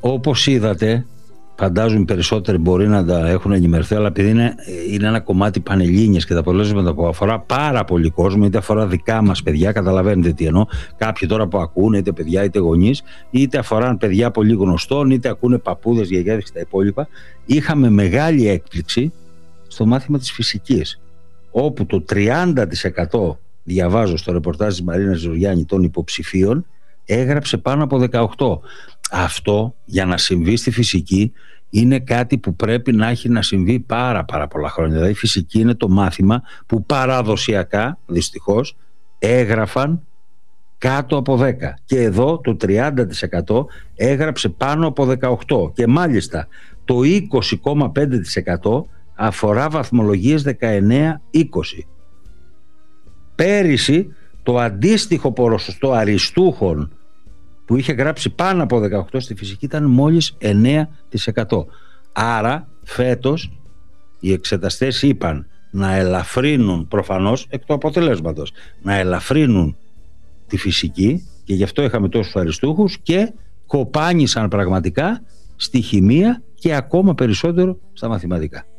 Όπως είδατε, φαντάζομαι περισσότεροι μπορεί να τα έχουν ενημερωθεί, αλλά επειδή είναι ένα κομμάτι πανελλήνιες και τα αποτελέσματα που αφορά πάρα πολύ κόσμο, είτε αφορά δικά μας παιδιά, καταλαβαίνετε τι εννοώ, κάποιοι τώρα που ακούνε, είτε παιδιά είτε γονείς, είτε αφορά παιδιά πολύ γνωστών, είτε ακούνε παππούδες, γιαγιάδες και τα υπόλοιπα. Είχαμε μεγάλη έκπληξη στο μάθημα της φυσικής, όπου το 30%, διαβάζω στο ρεπορτάζ της Μαρίνας Ζωριάννη, των υποψηφίων έγραψε πάνω από 18. Αυτό για να συμβεί στη φυσική είναι κάτι που πρέπει να έχει να συμβεί πάρα πολλά χρόνια. Δηλαδή η φυσική είναι το μάθημα που παραδοσιακά, δυστυχώς, έγραφαν κάτω από 10. Και εδώ το 30% έγραψε πάνω από 18. Και μάλιστα το 20,5% αφορά βαθμολογίες 19-20. Πέρυσι το αντίστοιχο ποσοστό αριστούχων που είχε γράψει πάνω από 18 στη φυσική ήταν μόλις 9%. Άρα φέτος οι εξεταστές είπαν να ελαφρύνουν, προφανώς εκ του αποτελέσματος, να ελαφρύνουν τη φυσική, και γι' αυτό είχαμε τόσους αριστούχους, και κοπάνισαν πραγματικά στη χημεία και ακόμα περισσότερο στα μαθηματικά.